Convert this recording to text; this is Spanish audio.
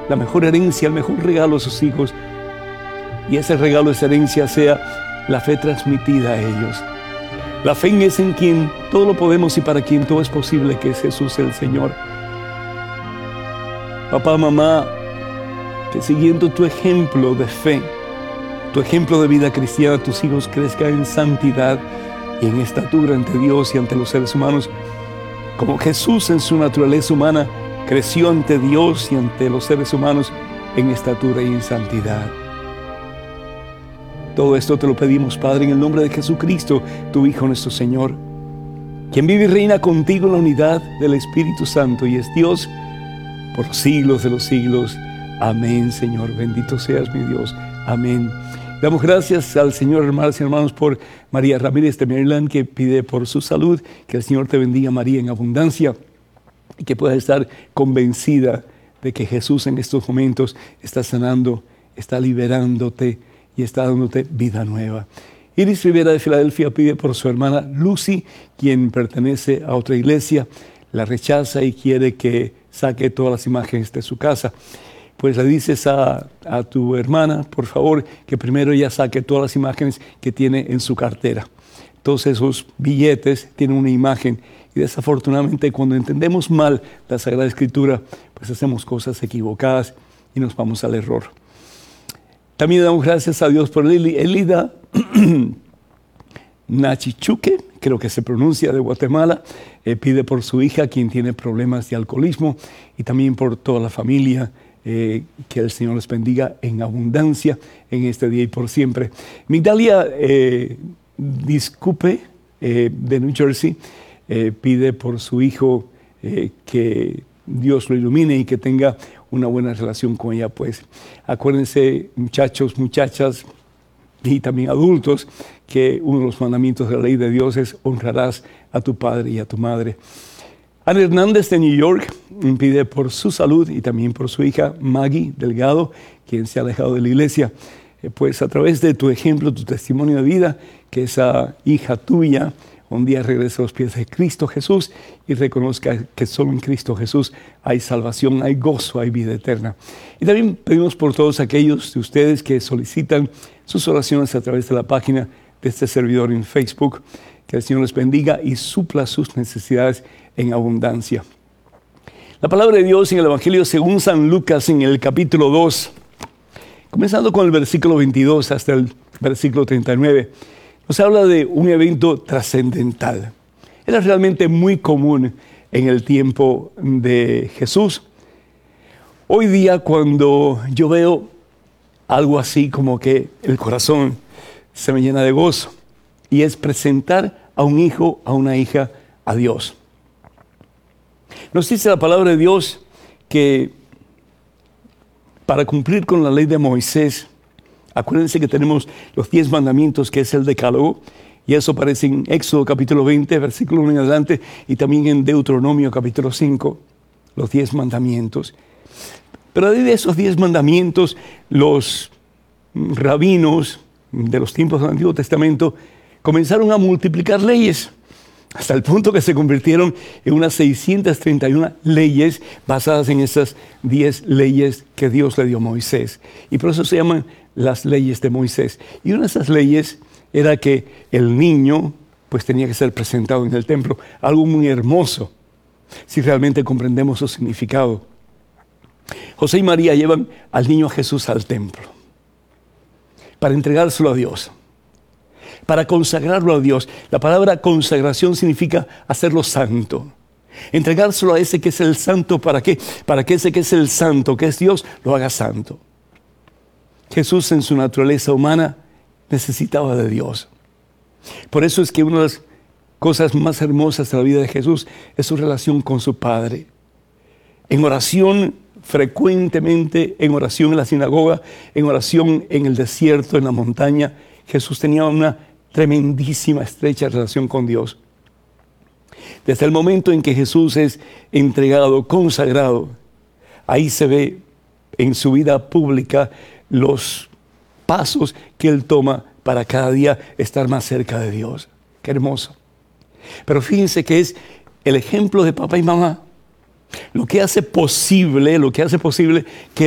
la mejor herencia, el mejor regalo a sus hijos. Y ese regalo, esa herencia sea la fe transmitida a ellos. La fe es en quien todo lo podemos y para quien todo es posible, que es Jesús el Señor. Papá, mamá, que siguiendo tu ejemplo de fe, tu ejemplo de vida cristiana, tus hijos crezcan en santidad y en estatura ante Dios y ante los seres humanos, como Jesús en su naturaleza humana creció ante Dios y ante los seres humanos en estatura y en santidad. Todo esto te lo pedimos, Padre, en el nombre de Jesucristo, tu Hijo nuestro Señor, quien vive y reina contigo en la unidad del Espíritu Santo y es Dios por los siglos de los siglos. Amén, Señor. Bendito seas, mi Dios. Amén. Damos gracias al Señor, hermanas y hermanos, por María Ramírez de Maryland, que pide por su salud. Que el Señor te bendiga, María, en abundancia, y que puedas estar convencida de que Jesús en estos momentos está sanando, está liberándote y está dándote vida nueva. Iris Rivera de Filadelfia pide por su hermana Lucy, quien pertenece a otra iglesia, la rechaza y quiere que saque todas las imágenes de su casa. Pues le dices a tu hermana, por favor, que primero ella saque todas las imágenes que tiene en su cartera. Todos esos billetes tienen una imagen y desafortunadamente cuando entendemos mal la Sagrada Escritura, pues hacemos cosas equivocadas y nos vamos al error. También damos gracias a Dios por Elida Nachichuque, creo que se pronuncia, de Guatemala. Pide por su hija, quien tiene problemas de alcoholismo, y también por toda la familia. Que el Señor les bendiga en abundancia en este día y por siempre. Migdalia Disculpe de New Jersey pide por su hijo que Dios lo ilumine y que tenga una buena relación con ella. Pues acuérdense, muchachos, muchachas y también adultos, que uno de los mandamientos de la ley de Dios es honrarás a tu padre y a tu madre. Ana Hernández de New York pide por su salud y también por su hija Maggie Delgado, quien se ha alejado de la iglesia. Pues a través de tu ejemplo, tu testimonio de vida, que esa hija tuya un día regrese a los pies de Cristo Jesús y reconozca que solo en Cristo Jesús hay salvación, hay gozo, hay vida eterna. Y también pedimos por todos aquellos de ustedes que solicitan sus oraciones a través de la página de este servidor en Facebook, que el Señor les bendiga y supla sus necesidades en abundancia. La palabra de Dios en el Evangelio según San Lucas, en el capítulo 2, comenzando con el versículo 22 hasta el versículo 39, nos habla de un evento trascendental. Era realmente muy común en el tiempo de Jesús. Hoy día, cuando yo veo algo así, como que el corazón se me llena de gozo, y es presentar a un hijo, a una hija, a Dios. Nos dice la palabra de Dios que para cumplir con la ley de Moisés, acuérdense que tenemos los 10 mandamientos, que es el Decálogo, y eso aparece en Éxodo capítulo 20, versículo 1 en adelante, y también en Deuteronomio capítulo 5, los 10 mandamientos. Pero de esos 10 mandamientos, los rabinos de los tiempos del Antiguo Testamento comenzaron a multiplicar leyes, hasta el punto que se convirtieron en unas 631 leyes basadas en esas 10 leyes que Dios le dio a Moisés. Y por eso se llaman las leyes de Moisés. Y una de esas leyes era que el niño pues tenía que ser presentado en el templo, algo muy hermoso, si realmente comprendemos su significado. José y María llevan al niño Jesús al templo para entregárselo a Dios, para consagrarlo a Dios. La palabra consagración significa hacerlo santo. Entregárselo a ese que es el santo, ¿para qué? Para que ese que es el santo, que es Dios, lo haga santo. Jesús en su naturaleza humana necesitaba de Dios. Por eso es que una de las cosas más hermosas de la vida de Jesús es su relación con su Padre. En oración, frecuentemente, en oración en la sinagoga, en oración en el desierto, en la montaña, Jesús tenía una tremendísima, estrecha relación con Dios. Desde el momento en que Jesús es entregado, consagrado, ahí se ve en su vida pública los pasos que Él toma para cada día estar más cerca de Dios. Qué hermoso. Pero fíjense que es el ejemplo de papá y mamá lo que hace posible que